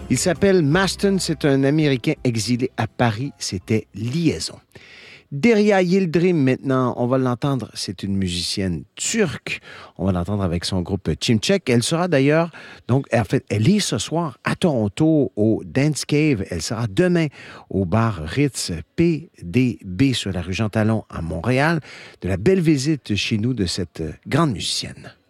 Il s'appelle Maston, c'est un Américain exilé à Paris, c'était Liaison. Derya Yildirim, maintenant, on va l'entendre, c'est une musicienne turque. On va l'entendre avec son groupe Chimchek. Elle sera d'ailleurs, donc, en fait, elle est ce soir à Toronto au Dance Cave. Elle sera demain au bar Ritz PDB sur la rue Jean Talon à Montréal. De la belle visite chez nous de cette grande musicienne.